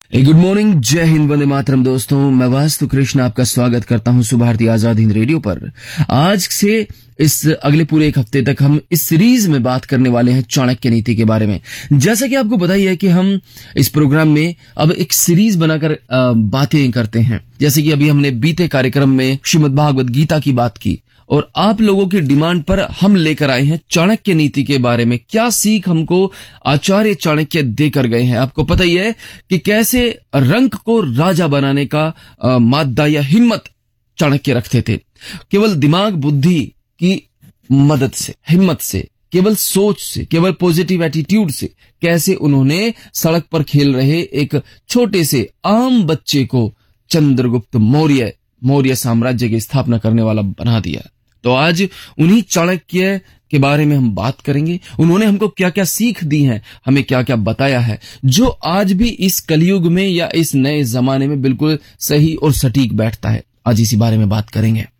Good morning, जय हिंद, वंदे मातरम। दोस्तों, मैं वास्तु कृष्ण आपका स्वागत करता हूं सुभारती आजाद हिंद रेडियो पर। आज से इस अगले पूरे एक हफ्ते तक हम इस सीरीज में बात करने वाले हैं चाणक्य नीति के बारे में। जैसा कि आपको पता ही है कि हम इस प्रोग्राम में अब एक सीरीज बनाकर बातें करते हैं। जैसे कि अभी हमने बीते कार्यक्रम में श्रीमद् भागवत गीता की बात की और आप लोगों की डिमांड पर हम लेकर आए हैं चाणक्य नीति के बारे में। क्या सीख हमको आचार्य चाणक्य देकर गए हैं। आपको पता ही है कि कैसे रंक को राजा बनाने का मादा या हिम्मत चाणक्य रखते थे। केवल दिमाग बुद्धि की मदद से, हिम्मत से, केवल सोच से, केवल पॉजिटिव एटीट्यूड से कैसे उन्होंने सड़क पर खेल रहे एक छोटे से आम बच्चे को चंद्रगुप्त मौर्य साम्राज्य की स्थापना करने वाला बना दिया। तो आज उन्हीं चाणक्य के बारे में हम बात करेंगे। उन्होंने हमको क्या क्या सीख दी है, हमें क्या क्या बताया है, जो आज भी इस कलयुग में या इस नए जमाने में बिल्कुल सही और सटीक बैठता है। आज इसी बारे में बात करेंगे।